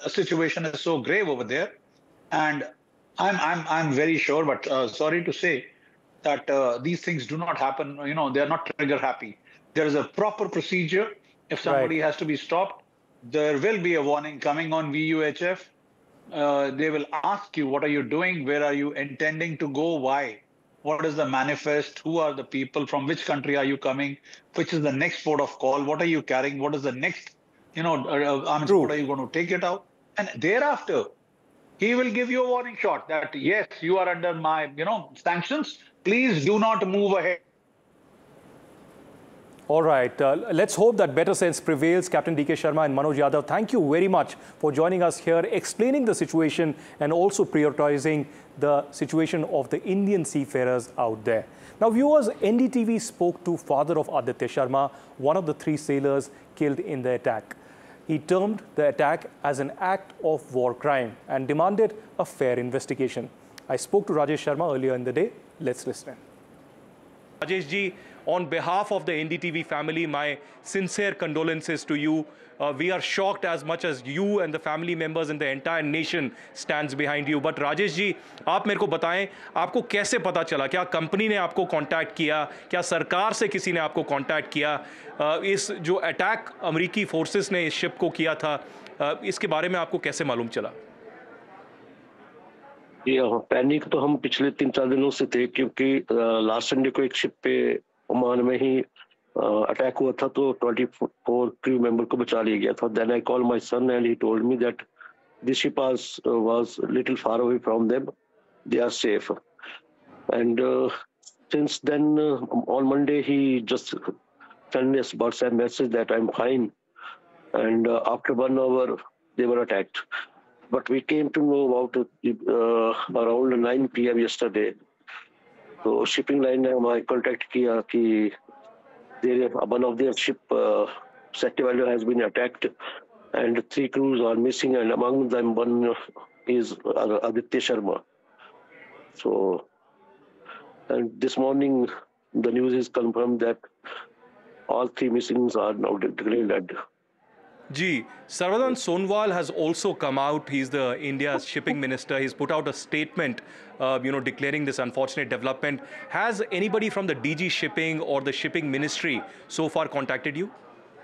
situation is so grave over there. And I'm very sure, but sorry to say that these things do not happen. They are not trigger happy. There is a proper procedure. If Right. somebody has to be stopped, there will be a warning coming on VUHF. They will ask you, what are you doing? Where are you intending to go? Why? What is the manifest? Who are the people? From which country are you coming? Which is the next port of call? What are you carrying? What is the next, what True. are you going to take it out? And thereafter, he will give you a warning shot that, yes, you are under my, sanctions. Please do not move ahead. All right. Let's hope that better sense prevails. Captain D.K. Sharma and Manoj Yadav, thank you very much for joining us here, explaining the situation and also prioritizing the situation of the Indian seafarers out there. Now, viewers, NDTV spoke to father of Aditya Sharma, one of the 3 sailors killed in the attack. He termed the attack as an act of war crime and demanded a fair investigation. I spoke to Rajesh Sharma earlier in the day. Let's listen. Rajesh ji, on behalf of the NDTV family, my sincere condolences to you. We are shocked as much as you and the family members and the entire nation stands behind you. But Rajesh ji, आप मेरे को बताएं, आपको कैसे पता चला? क्या company ने आपको कांटेक्ट किया? क्या सरकार से किसी ने आपको कांटेक्ट किया? इस जो अटैक अमेरिकी फोर्सेस ने इस शिप को किया था, इसके बारे में आपको कैसे मालूम चला? पैनिक तो हम पिछले 3-4 दिनों से थे, क्योंकि लास्ट संडे को एक शिप पे ओमान में ही अटैक हुआ था, तो 24 क्रू मेंबर को बचा लिया गया था. Then I call my son and he told me that this ship was little far away from them, they are safe. And since then on Monday he just sent us WhatsApp message that I'm fine, and after 1 hour they were attacked. But we came to know about it around 9 p.m. yesterday. So shipping line ने हमारे contact किया कि one of their ship, Satyavali, has been attacked, and 3 crews are missing, and among them one is Aditya Sharma. So, and this morning the news is confirmed that all 3 missings are now declared dead. Ji, Sarvanan Sonwal has also come out. He's the India's shipping minister. He's put out a statement, declaring this unfortunate development. Has anybody from the DG Shipping or the shipping ministry so far contacted you?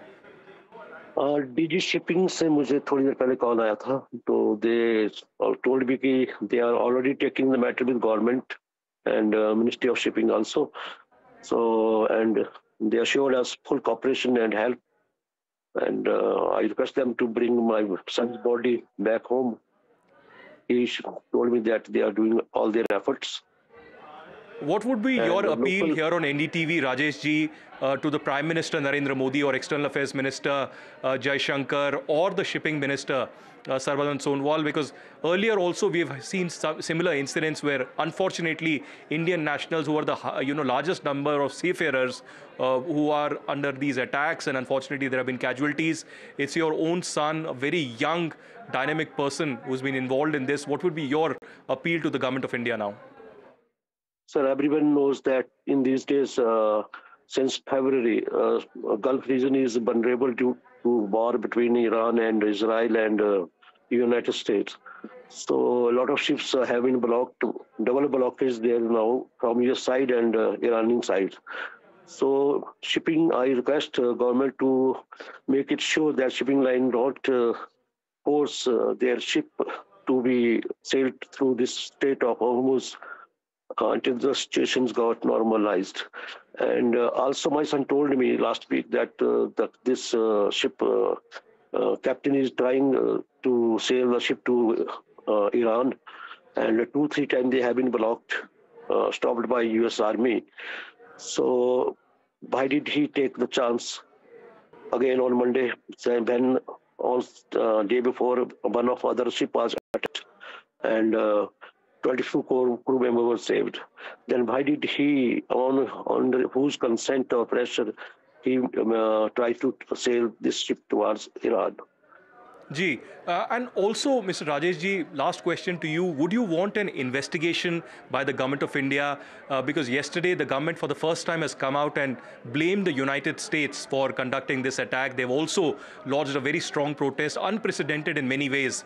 DG Shipping से मुझे थोड़ी देर पहले call आया था, तो they told me कि they are already taking the matter with government and Ministry of Shipping also. So, and they assured us full cooperation and help. And I request them to bring my son's body back home. He told me that they are doing all their efforts. What would be your appeal here on NDTV, Rajesh ji, to the Prime Minister Narendra Modi or External Affairs Minister Jai Shankar or the Shipping Minister Sarvanan Sonwal? Because earlier also we have seen similar incidents where, unfortunately, Indian nationals who are the largest number of seafarers who are under these attacks, and unfortunately there have been casualties. It's your own son, a very young, dynamic person who's been involved in this. What would be your appeal to the government of India now? Sir, everyone knows that in these days, since February, Gulf region is vulnerable due to war between Iran and Israel and United States. So a lot of ships have been blocked. Double blockage there now from US side and Iranian side. So shipping, I request government to make it sure that shipping line don't force their ship to be sailed through this strait of Hormuz until the situations got normalized. And also my son told me last week that this ship captain is trying to sail the ship to Iran, and 2-3 times they have been blocked, stopped by US Army. So why did he take the chance again on Monday, when on day before one of other ship was attacked and 22 crew members were saved? Then why did he, on whose consent or pressure, he tried to sail this ship towards Iran? Ji, and also, Mr. Rajesh ji, last question to you. Would you want an investigation by the government of India? Because yesterday the government for the first time has come out and blamed the United States for conducting this attack. They've also lodged a very strong protest, unprecedented in many ways.